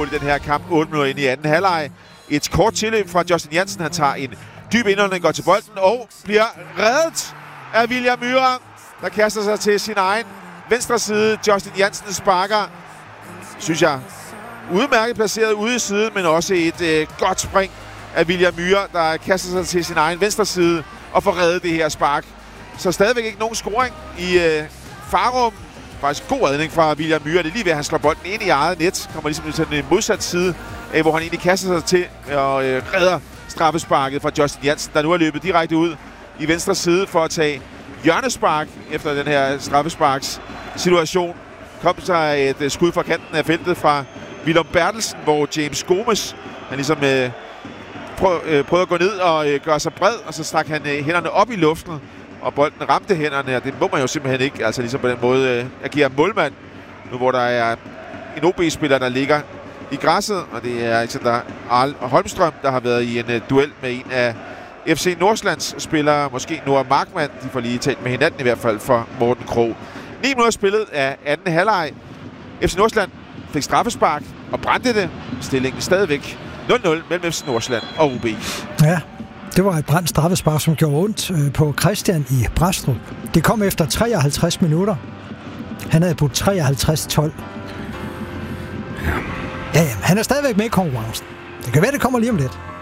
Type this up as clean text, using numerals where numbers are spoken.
mål i den her kamp. 8 minutter ind i anden halvleg. Et kort tilløb fra Justin Jansen. Han tager en dyb indånding, går til bolden og bliver reddet af William Myhre, der kaster sig til sin egen venstre side. Justin Jansen sparker, synes jeg, udmærket placeret ude i siden, men også et godt spring af William Myhre, der kaster sig til sin egen venstre side og får reddet det her spark. Så stadigvæk ikke nogen scoring i Farum. Faktisk god redning fra William Myhre. Det er lige ved, at han slår bolden ind i eget net. Kommer ligesom til den modsatte side, hvor han egentlig kaster sig til og redder straffesparket fra Justin Jansen, der nu er løbet direkte ud i venstre side for at tage hjørnespark efter den her straffesparks situation. Kom sig et skud fra kanten af feltet fra Willum Bertelsen, hvor James Gomes han ligesom prøvede at gå ned og gøre sig bred, og så stak han hænderne op i luften, og bolden ramte hænderne, og det må man jo simpelthen ikke, altså ligesom på den måde agere målmand, nu hvor der er en OB-spiller, der ligger i græsset, og det er Alexander Holmstrøm, der har været i en duel med en af FC Nordsjællands spillere, måske Noah Markmann. De får lige talt med hinanden i hvert fald for Morten Krog. 9 minutter spillet af anden halvleg. FC Nordsjælland fik straffespark og brændte det. Stillingen stadigvæk 0-0 mellem FC Nordsjælland og OB. Ja, det var et brændt straffespark, som gjorde ondt på Christian i Brastrup. Det kom efter 53 minutter. Han havde budt 53-12. Ja, han er stadigvæk med i konkurrencen. Det kan være, det kommer lige om lidt.